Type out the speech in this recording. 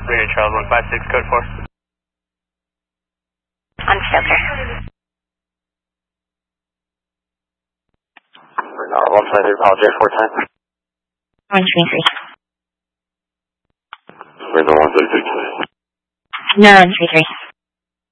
Radio Charles 156, code 4. On Stoker. Bernard 153, apologize for time. 133. Bernard 136. No, 133.